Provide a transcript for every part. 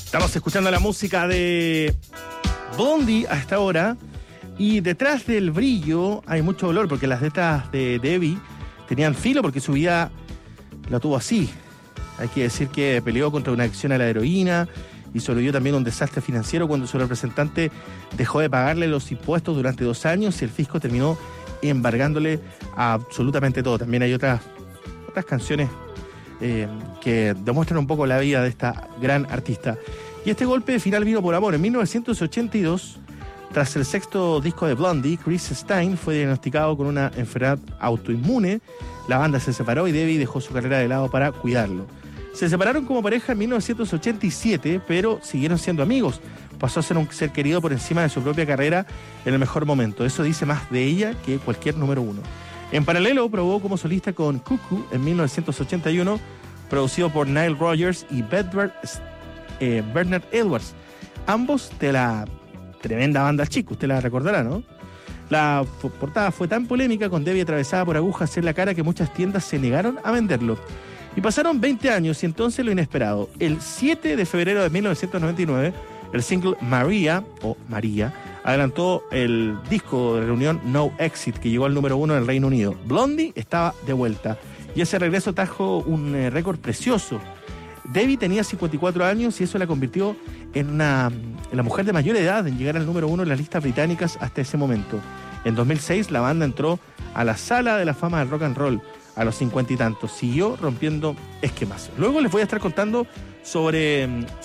Estamos escuchando la música de Blondie a esta hora. Y detrás del brillo hay mucho dolor, porque las letras de Debbie tenían filo, porque su vida la tuvo así. Hay que decir que peleó contra una adicción a la heroína y sobrevivió también a un desastre financiero cuando su representante dejó de pagarle los impuestos durante 2 años y el fisco terminó embargándole absolutamente todo. También hay otras canciones que demuestran un poco la vida de esta gran artista. Y este golpe final vino por amor. En 1982, tras el 6º disco de Blondie, Chris Stein fue diagnosticado con una enfermedad autoinmune. La banda se separó y Debbie dejó su carrera de lado para cuidarlo. Se separaron como pareja en 1987, pero siguieron siendo amigos. Pasó a ser un ser querido por encima de su propia carrera en el mejor momento. Eso dice más de ella que cualquier número uno. En paralelo, probó como solista con Cuckoo en 1981, producido por Nile Rodgers y Bernard Edwards, ambos de la tremenda banda Chic, usted la recordará, ¿no? La portada fue tan polémica, con Debbie atravesada por agujas en la cara, que muchas tiendas se negaron a venderlo. Y pasaron 20 años y entonces lo inesperado. El 7 de febrero de 1999, el single Maria adelantó el disco de reunión No Exit, que llegó al número 1 en el Reino Unido. Blondie estaba de vuelta y ese regreso trajo un récord precioso. Debbie tenía 54 años y eso la convirtió en la mujer de mayor edad en llegar al número 1 en las listas británicas hasta ese momento. En 2006 la banda entró a la sala de la fama del rock and roll a los 50 y tantos. Siguió rompiendo esquemas. Luego les voy a estar contando sobre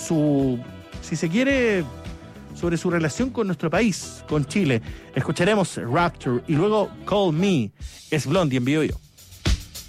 sobre su relación con nuestro país, con Chile. Escucharemos Rapture y luego Call Me. Es Blondie en Vivo Yo.